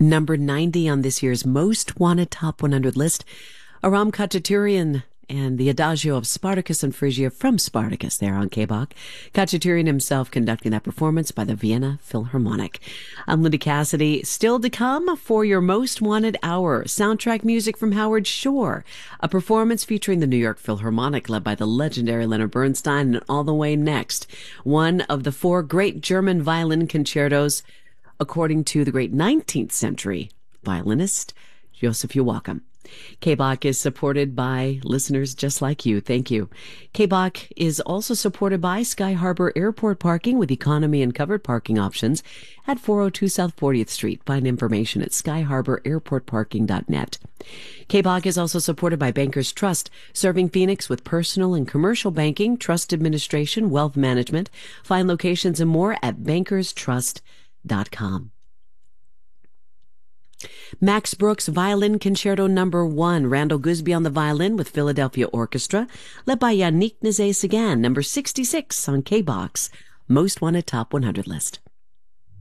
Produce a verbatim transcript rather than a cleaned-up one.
Number ninety on this year's Most Wanted Top one hundred list, Aram Khachaturian and the Adagio of Spartacus and Phrygia from Spartacus there on K B O C. Khachaturian himself conducting that performance by the Vienna Philharmonic. I'm Linda Cassidy. Still to come for your Most Wanted Hour, soundtrack music from Howard Shore, a performance featuring the New York Philharmonic led by the legendary Leonard Bernstein, and all the way next, one of the four great German violin concertos, according to the great nineteenth century violinist Joseph Joachim. K B O C is supported by listeners just like you. Thank you. K B O C is also supported by Sky Harbor Airport Parking with economy and covered parking options at four oh two South fortieth Street. Find information at sky harbor airport parking dot net. K B O C is also supported by Bankers Trust, serving Phoenix with personal and commercial banking, trust administration, wealth management. Find locations and more at bankers trust dot com. Max Brooks Violin Concerto Number One, Randall Gooseby on the violin with Philadelphia Orchestra, led by Yannick Nézet-Séguin, number sixty-six on K B O C's Most Wanted Top one hundred list.